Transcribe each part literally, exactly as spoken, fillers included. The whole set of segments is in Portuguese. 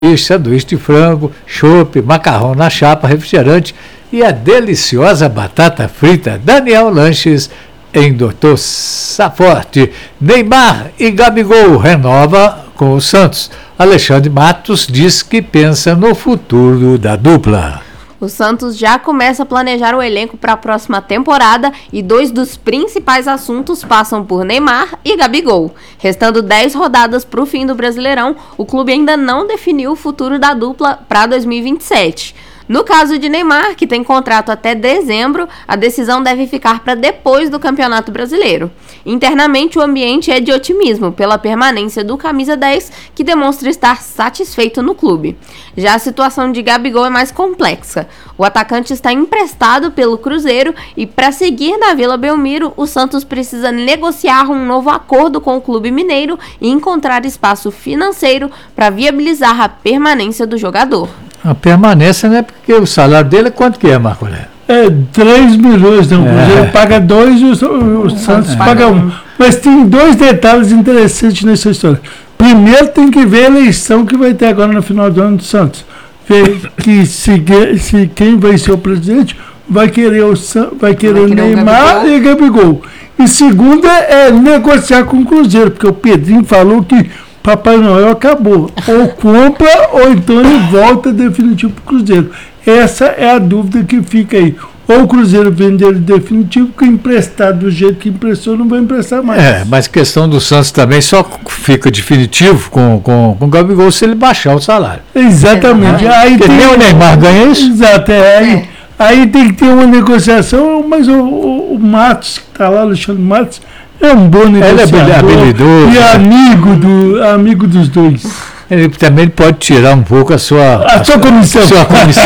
sanduíche de frango, chopp, macarrão na chapa, refrigerante e a deliciosa batata frita. Daniel Lanches em Doutor Saforte. Neymar e Gabigol renova com o Santos. Alexandre Matos diz que pensa no futuro da dupla. O Santos já começa a planejar o elenco para a próxima temporada e dois dos principais assuntos passam por Neymar e Gabigol. Restando dez rodadas para o fim do Brasileirão, o clube ainda não definiu o futuro da dupla para dois mil e vinte e sete. No caso de Neymar, que tem contrato até dezembro, a decisão deve ficar para depois do Campeonato Brasileiro. Internamente, o ambiente é de otimismo pela permanência do camisa dez, que demonstra estar satisfeito no clube. Já a situação de Gabigol é mais complexa. O atacante está emprestado pelo Cruzeiro e, para seguir na Vila Belmiro, o Santos precisa negociar um novo acordo com o clube mineiro e encontrar espaço financeiro para viabilizar a permanência do jogador. A permanência, né? Porque o salário dele é quanto que é, Marco Léo? É três milhões, né? O Cruzeiro é. paga dois e o, o Santos é. paga um. Mas tem dois detalhes interessantes nessa história. Primeiro, tem que ver a eleição que vai ter agora no final do ano do Santos. Ver que se, se quem vai ser o presidente vai querer o, vai querer vai querer Neymar e Gabigol. E segundo é, é negociar com o Cruzeiro, porque o Pedrinho falou que Papai Noel acabou. Ou compra, ou então ele volta definitivo para o Cruzeiro. Essa é a dúvida que fica aí. Ou o Cruzeiro vende ele definitivo, que emprestado do jeito que emprestou, não vai emprestar mais. É, mas questão do Santos também só fica definitivo com, com, com o Gabigol se ele baixar o salário. Exatamente. É, aí tem, nem o Neymar ganha isso? Exato. É, aí, é. aí tem que ter uma negociação, mas o, o, o Matos, que está lá, Alexandre Matos, é um bom negociador. Ele é habilidoso. E é amigo, do, amigo dos dois. Ele também pode tirar um pouco a sua... A, a sua comissão. Sua comissão.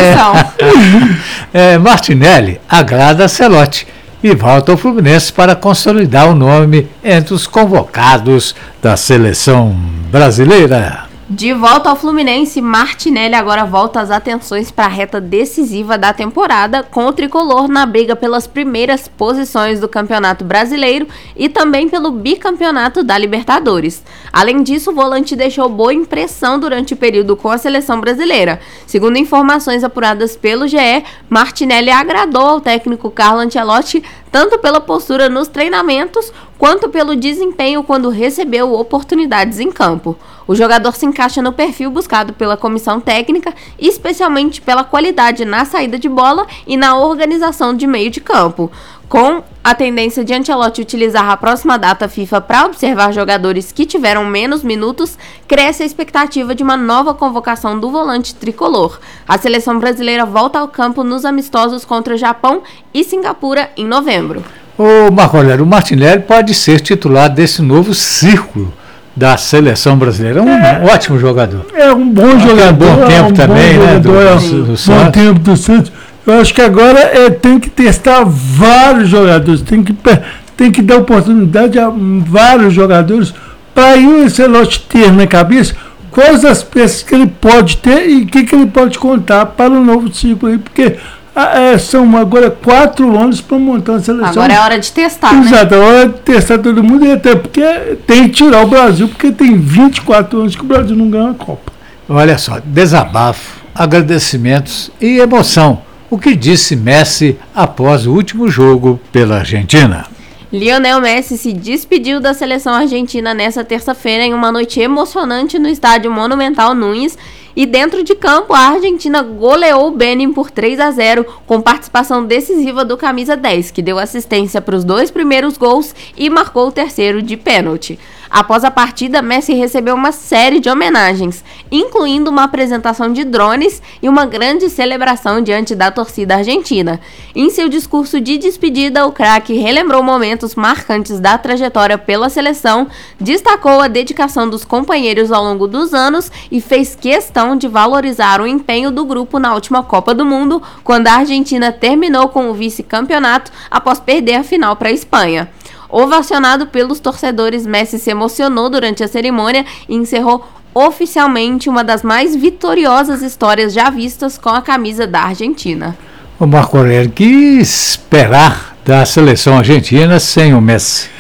é. É, Martinelli agrada a Celotti e volta ao Fluminense para consolidar o nome entre os convocados da seleção brasileira. De volta ao Fluminense, Martinelli agora volta as atenções para a reta decisiva da temporada, com o tricolor na briga pelas primeiras posições do Campeonato Brasileiro e também pelo bicampeonato da Libertadores. Além disso, o volante deixou boa impressão durante o período com a seleção brasileira. Segundo informações apuradas pelo G E, Martinelli agradou ao técnico Carlo Ancelotti tanto pela postura nos treinamentos quanto pelo desempenho quando recebeu oportunidades em campo. O jogador se encaixa no perfil buscado pela comissão técnica, especialmente pela qualidade na saída de bola e na organização de meio de campo. Com a tendência de Ancelotti utilizar a próxima data FIFA para observar jogadores que tiveram menos minutos, cresce a expectativa de uma nova convocação do volante tricolor. A seleção brasileira volta ao campo nos amistosos contra Japão e Singapura em novembro. Ô Marco Aurélio, o Martinelli pode ser titular desse novo círculo da seleção brasileira. É um é, ótimo jogador. É um bom jogador. Bom tempo é um também, bom né? Do, jogador, do, do, do bom tempo do Santos. Eu acho que agora é, tem que testar vários jogadores, tem que, tem que dar oportunidade a vários jogadores para o Ancelotti ter na cabeça quais as peças que ele pode ter e o que, que ele pode contar para o novo ciclo aí, porque é, são agora quatro anos para montar uma seleção. Agora é hora de testar, Exato, né? é hora de testar todo mundo e até porque tem que tirar o Brasil, porque tem vinte e quatro anos que o Brasil não ganha uma Copa. Olha só, desabafo, agradecimentos e emoção. O que disse Messi após o último jogo pela Argentina? Lionel Messi se despediu da seleção argentina nesta terça-feira em uma noite emocionante no estádio Monumental Núñez. E dentro de campo, a Argentina goleou o Benin por três a zero, com participação decisiva do camisa dez, que deu assistência para os dois primeiros gols e marcou o terceiro de pênalti. Após a partida, Messi recebeu uma série de homenagens, incluindo uma apresentação de drones e uma grande celebração diante da torcida argentina. Em seu discurso de despedida, o craque relembrou momentos marcantes da trajetória pela seleção, destacou a dedicação dos companheiros ao longo dos anos e fez questão de valorizar o empenho do grupo na última Copa do Mundo, quando a Argentina terminou com o vice-campeonato após perder a final para a Espanha. Ovacionado pelos torcedores, Messi se emocionou durante a cerimônia e encerrou oficialmente uma das mais vitoriosas histórias já vistas com a camisa da Argentina. O Marco Aurélio, que esperar da seleção argentina sem o Messi?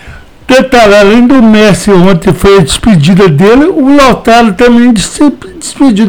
Detalhe, além do Messi ontem foi a despedida dele, o Lautaro também despediu